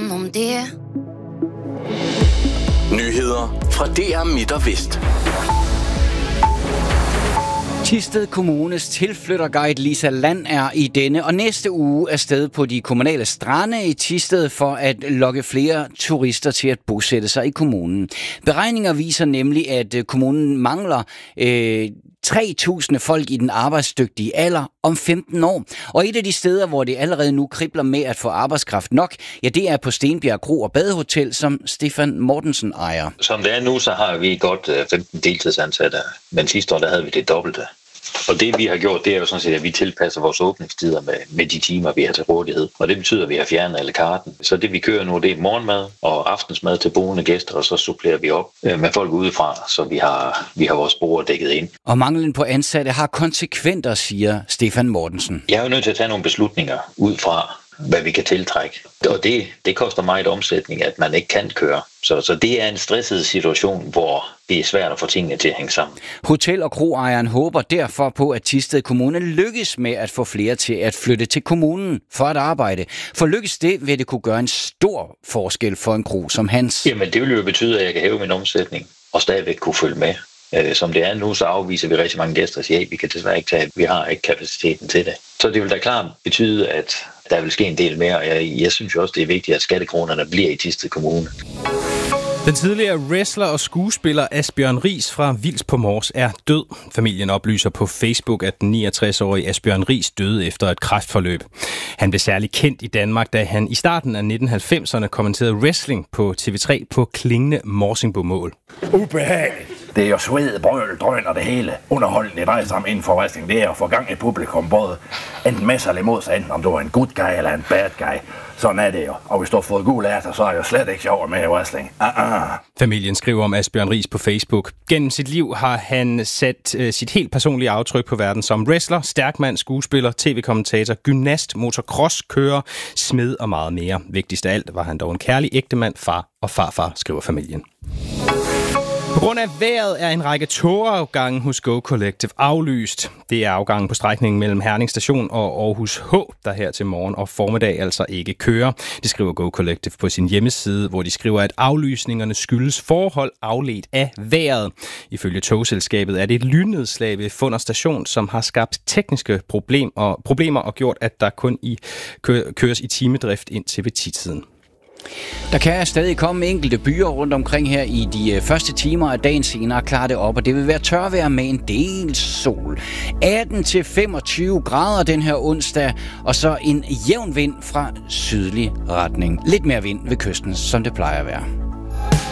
sammen om det. Nyheder fra DR Midt og Vest. Thisted Kommunes tilflytterguide Lisa Land er i denne og næste uge afsted på de kommunale strande i Thisted for at lokke flere turister til at bosætte sig i kommunen. Beregninger viser nemlig, at kommunen mangler 3.000 folk i den arbejdsdygtige alder om 15 år. Og et af de steder, hvor det allerede nu kribler med at få arbejdskraft nok, ja, det er på Stenbjerg Kro og Badehotel, som Stefan Mortensen ejer. Som det er nu, så har vi godt 15 deltidsansatte, men sidste år der havde vi det dobbelte. Og det vi har gjort, det er jo sådan set, at vi tilpasser vores åbningstider med de timer, vi har til rådighed. Og det betyder, at vi har fjernet alle karten. Så det vi kører nu, det er morgenmad og aftensmad til boende gæster, og så supplerer vi op med folk udefra, så vi har vores bord dækket ind. Og manglen på ansatte har konsekvenser, siger Stefan Mortensen. Jeg er jo nødt til at tage nogle beslutninger ud fra, hvad vi kan tiltrække. Og det koster meget omsætning, at man ikke kan køre. Så det er en stresset situation, hvor det er svært at få tingene til at hænge sammen. Hotel- og kroejeren håber derfor på, at Thisted Kommune lykkes med at få flere til at flytte til kommunen for at arbejde. For lykkes det, vil det kunne gøre en stor forskel for en kro som hans. Jamen det vil jo betyde, at jeg kan hæve min omsætning og stadigvæk kunne følge med. Som det er nu, så afviser vi rigtig mange gæster og siger, at vi kan desværre ikke tage, vi har ikke kapaciteten til det. Så det vil da klart betyde, at der vil ske en del mere, og jeg synes jo også, det er vigtigt, at skattekronerne bliver i Thisted Kommune. Den tidligere wrestler og skuespiller Asbjørn Riis fra Vils på Mors er død. Familien oplyser på Facebook, at den 69-årige Asbjørn Riis døde efter et kræftforløb. Han blev særlig kendt i Danmark, da han i starten af 1990'erne kommenterede wrestling på TV3 på klingende morsingbomål. Ubehageligt. Det er jo sved, brøl, drøn og det hele. Underholdende, det drejer sig om inden for wrestling. Det er at få gang i publikum, både enten med sig eller imod sig, enten om du er en good guy eller en bad guy. Sådan er det jo. Og hvis du har fået gul ærter, så er det jo slet ikke sjovt med i wrestling. Familien skriver om Asbjørn Riis på Facebook. Gennem sit liv har han sat sit helt personlige aftryk på verden som wrestler, stærkmand, skuespiller, tv-kommentator, gymnast, motocross, kører, smed og meget mere. Vigtigst af alt var han dog en kærlig ægtemand, far og farfar, skriver familien. På grund af vejret er en række togafgange hos Go Collective aflyst. Det er afgangen på strækningen mellem Herning Station og Aarhus H, der her til morgen og formiddag altså ikke kører. Det skriver Go Collective på sin hjemmeside, hvor de skriver, at aflysningerne skyldes forhold afledt af vejret. Ifølge togselskabet er det et lynnedslag ved Funder Station, som har skabt tekniske problemer og gjort, at der kun køres i timedrift indtil ved 10-tiden. Der kan stadig komme enkelte byer rundt omkring her i de første timer af dagen. Senere klarer det op, og det vil være tørvejr med en del sol. 18-25 grader den her onsdag, og så en jævn vind fra sydlig retning. Lidt mere vind ved kysten, som det plejer at være.